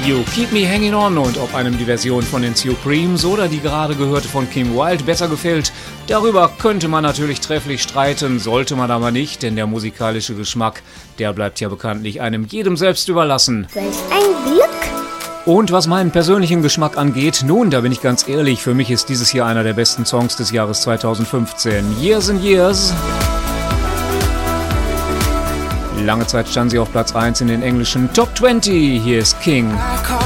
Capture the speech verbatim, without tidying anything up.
You Keep Me Hanging On, und ob einem die Version von den Supremes oder die gerade gehörte von Kim Wilde besser gefällt, darüber könnte man natürlich trefflich streiten, sollte man aber nicht, denn der musikalische Geschmack, der bleibt ja bekanntlich einem jedem selbst überlassen. Welch ein Glück! Und was meinen persönlichen Geschmack angeht, nun, da bin ich ganz ehrlich, für mich ist dieses hier einer der besten Songs des Jahres zweitausendfünfzehn. Years and Years. Lange Zeit stand sie auf Platz eins in den englischen Top zwanzig. Hier ist King.